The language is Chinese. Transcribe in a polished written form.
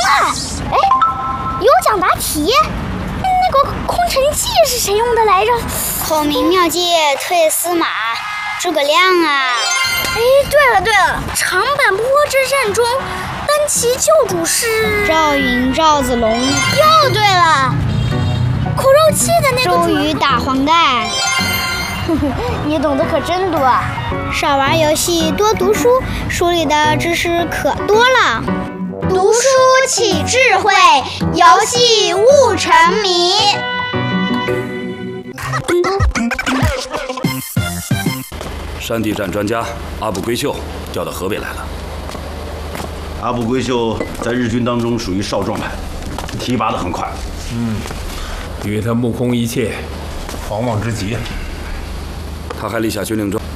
了！哎，有奖答题，那个空城计是谁用的来着？ 孔明妙计退司马，诸葛亮啊！ 哎，对了，长坂坡之战中，单骑救主是赵云、赵子龙。 又对了，苦肉计的那个周瑜打黄盖。 你懂得可真多啊！ 少玩游戏，多读书，书里的知识可多了。 读书起智慧，游戏悟沉迷。 山地战专家阿部规秀调到河北来了。 阿部规秀在日军当中属于少壮派，提拔得很快。 因为他目空一切，狂妄之极。 他还立下军令状。